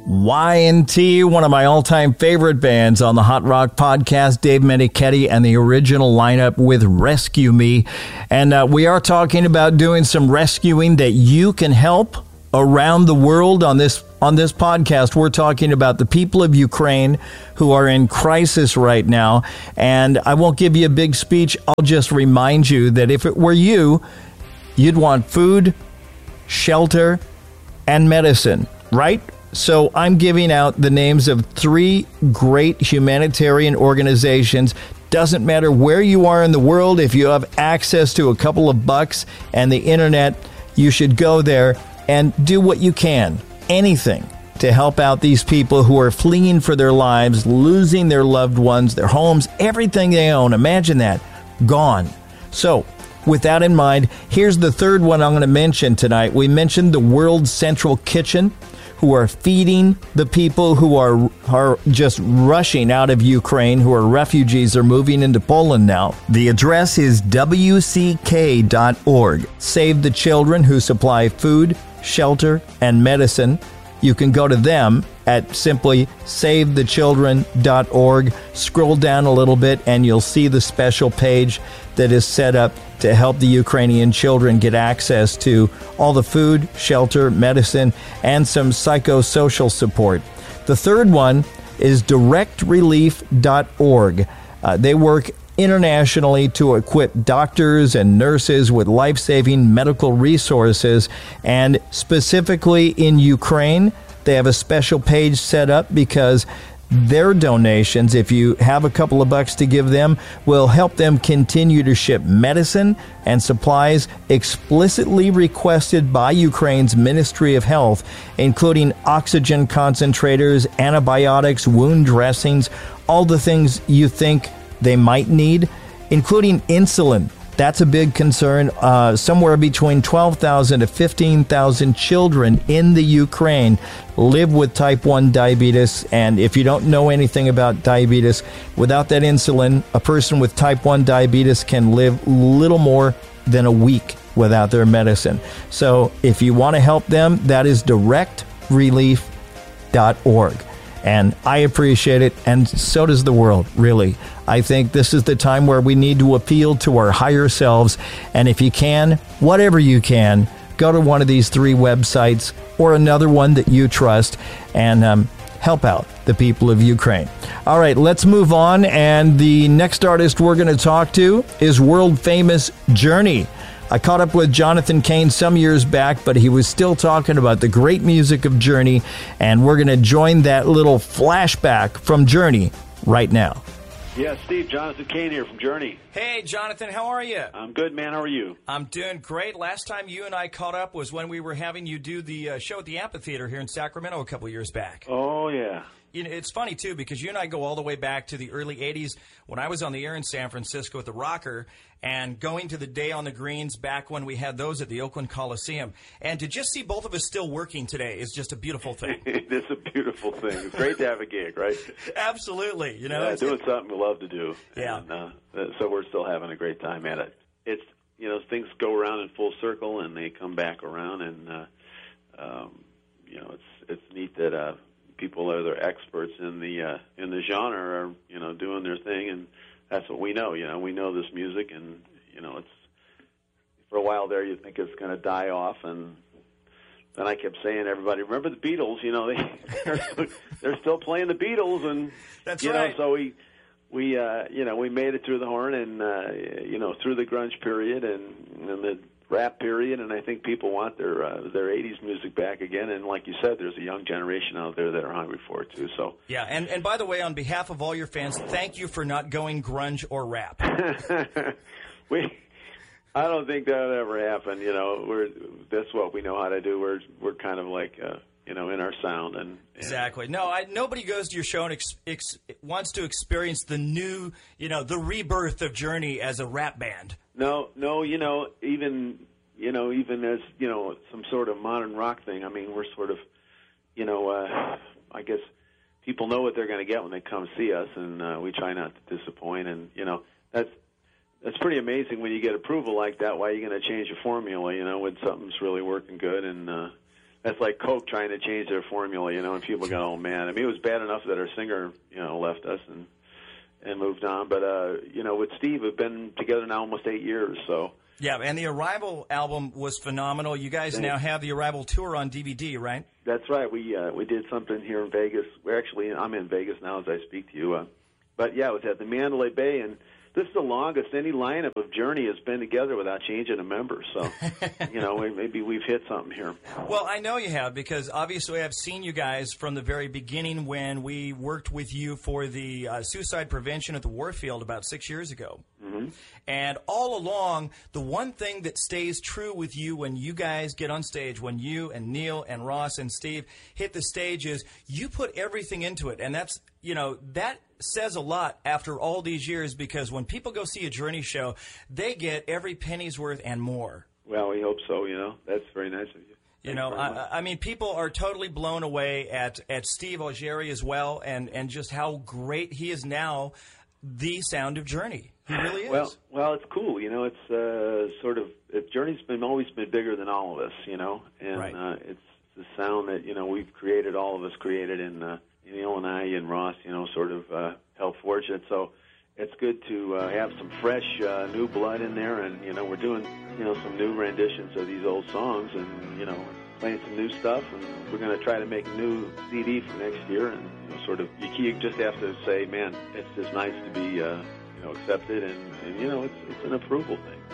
Y&T, one of my all-time favorite bands on the Hot Rock Podcast, Dave Meniketti and the original lineup with Rescue Me. And we are talking about doing some rescuing that you can help around the world on this podcast. We're talking about the people of Ukraine who are in crisis right now. And I won't give you a big speech. I'll just remind you that if it were you, you'd want food, shelter, and medicine, right? So I'm giving out the names of 3 great humanitarian organizations. Doesn't matter where you are in the world, if you have access to a couple of bucks and the internet, you should go there and do what you can, anything, to help out these people who are fleeing for their lives, losing their loved ones, their homes, everything they own. Imagine that, gone. So with that in mind, here's the third one I'm going to mention tonight. We mentioned the World Central Kitchen, who are feeding the people who are just rushing out of Ukraine, who are refugees, are moving into Poland now. The address is wck.org. Save the children who supply food, shelter, and medicine. You can go to them at simply savethechildren.org. Scroll down a little bit and you'll see the special page that is set up to help the Ukrainian children get access to all the food, shelter, medicine, and some psychosocial support. The third one is directrelief.org. They work internationally to equip doctors and nurses with life-saving medical resources, and specifically in Ukraine, they have a special page set up because their donations, if you have a couple of bucks to give them, will help them continue to ship medicine and supplies explicitly requested by Ukraine's Ministry of Health, including oxygen concentrators, antibiotics, wound dressings, all the things you think they might need, including insulin. That's a big concern. Somewhere between 12,000 to 15,000 children in the Ukraine live with type 1 diabetes. And if you don't know anything about diabetes, without that insulin, a person with type 1 diabetes can live little more than a week without their medicine. So if you want to help them, that is directrelief.org. And I appreciate it, and so does the world, really. I think this is the time where we need to appeal to our higher selves. And if you can, whatever you can, go to one of these 3 websites or another one that you trust and help out the people of Ukraine. All right, let's move on. And the next artist we're going to talk to is world-famous Journey. I caught up with Jonathan Cain some years back, but he was still talking about the great music of Journey, and we're going to join that little flashback from Journey right now. Yeah, Steve, Jonathan Cain here from Journey. Hey, Jonathan, how are you? I'm good, man. How are you? I'm doing great. Last time you and I caught up was when we were having you do the show at the amphitheater here in Sacramento a couple years back. Oh, yeah. You know, it's funny, too, because you and I go all the way back to the early 80s when I was on the air in San Francisco at the Rocker and going to the Day on the Greens back when we had those at the Oakland Coliseum. And to just see both of us still working today is just a beautiful thing. It is a beautiful thing. It's great to have a gig, right? Absolutely. You know, yeah, doing something we love to do. Yeah. And, so we're still having a great time at it. It's, you know, things go around in full circle and they come back around, and, you know, it's neat that people that are experts in the genre are, you know, doing their thing, and that's what we know. You know, we know this music, and you know, it's for a while there you think it's going to die off, and then I kept saying, everybody, remember the Beatles? You know, they're still playing the Beatles, and that's you right. know, so we you know, we made it through the horn, and you know, through the grunge period and the rap period, and I think people want their 80s music back again. And like you said, there's a young generation out there that are hungry for it too. So yeah, and by the way, on behalf of all your fans, thank you for not going grunge or rap. I don't think that'll ever happen. You know, that's what we know how to do. We're kind of like you know, in our sound, and exactly. No, nobody goes to your show and wants to experience the new, you know, the rebirth of Journey as a rap band. No, you know, even as, you know, some sort of modern rock thing. I mean, we're sort of, you know, I guess people know what they're going to get when they come see us, and we try not to disappoint. And you know, that's pretty amazing when you get approval like that. Why are you going to change your formula? You know, when something's really working good, and that's like Coke trying to change their formula, and people go, oh man. I mean, it was bad enough that our singer, left us and moved on. But with Steve, we've been together now almost 8 years. So yeah, and the Arrival album was phenomenal. You guys now have the Arrival tour on DVD, right? That's right. We did something here in Vegas. I'm in Vegas now as I speak to you. But yeah, it was at the Mandalay Bay, and this is the longest any lineup of Journey has been together without changing a member. So, maybe we've hit something here. Well, I know you have, because obviously I've seen you guys from the very beginning when we worked with you for the suicide prevention at the Warfield about 6 years ago. Mm-hmm. And all along, the one thing that stays true with you when you guys get on stage, when you and Neil and Ross and Steve hit the stage, is you put everything into it. And that's, that says a lot after all these years, because when people go see a Journey show, they get every penny's worth and more. Well, we hope so, That's very nice of you. I mean, people are totally blown away at Steve Algeri as well, and just how great he is now, the sound of Journey. He really is. Well, it's cool. It's Journey's always been bigger than all of us, and right. It's the sound that we've created, all of us created, and Neil and I and Ross, helped forge it. So it's good to have some fresh new blood in there, and we're doing some new renditions of these old songs, and playing some new stuff, and we're going to try to make a new CD for next year, and you just have to say, man, it's just nice to be accepted, and it's an approval thing.